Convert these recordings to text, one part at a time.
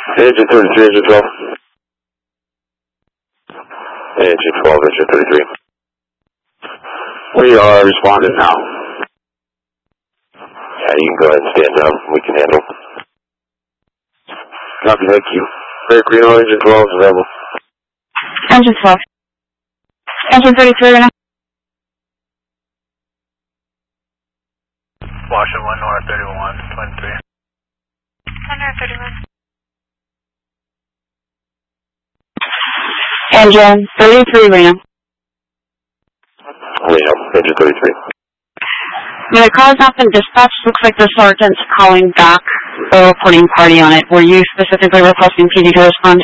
Engine 33, engine 12. Engine 12, engine 33. We are responding now. Yeah, you can go ahead and stand down. We can handle. Copy, thank you. Clear Reno, engine 12 is available. Engine 12. Engine 33 right now. Washington 1 North 31, 23. 1 North 31. Engine 33 Reno. Reno, engine 33. The car's not been dispatched. Looks like the sergeant's calling back the reporting party on it. Were you specifically requesting PD to respond?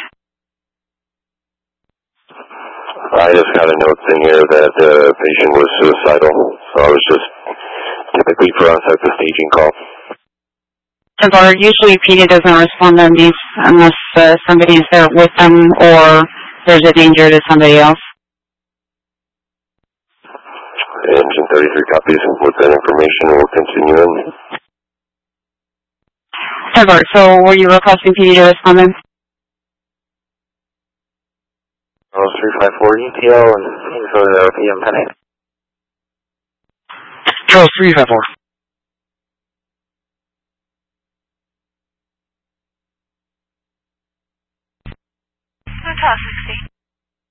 I just got a note in here that the patient was suicidal, so I was just typically for us at the staging call. Usually PD doesn't respond on these unless somebody is there with them or there's a danger to somebody else. Engine 33 copies with that information. We'll continue in. So were you requesting PD to respond then? 354 ETL and info to RPM 10. Charles 354. Fantastic.